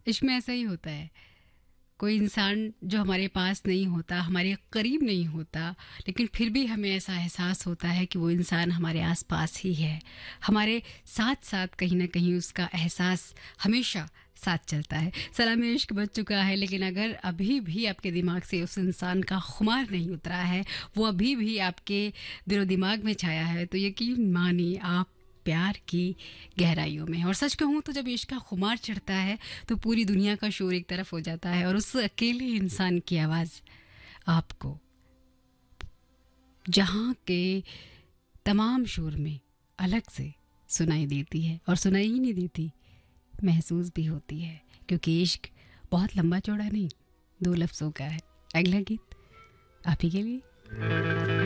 इश्क में ऐसा ही होता है। कोई इंसान जो हमारे पास नहीं होता, हमारे करीब नहीं होता, लेकिन फिर भी हमें ऐसा एहसास होता है कि वो इंसान हमारे आसपास ही है, हमारे साथ साथ कहीं ना कहीं उसका एहसास हमेशा साथ चलता है। सलामी इश्क बच चुका है, लेकिन अगर अभी भी आपके दिमाग से उस इंसान का खुमार नहीं उतरा है, वो अभी भी आपके दिलो दिमाग में छाया है, तो यकीन मानिए आप प्यार की गहराइयों में हैं। और सच कहूँ तो जब इश्क का खुमार चढ़ता है तो पूरी दुनिया का शोर एक तरफ हो जाता है और उस अकेले इंसान की आवाज़ आपको जहाँ के तमाम शोर में अलग से सुनाई देती है, और सुनाई ही नहीं देती, महसूस भी होती है। क्योंकि इश्क बहुत लंबा चौड़ा नहीं, दो लफ्ज़ों का है। अगला गीत आप ही के लिए।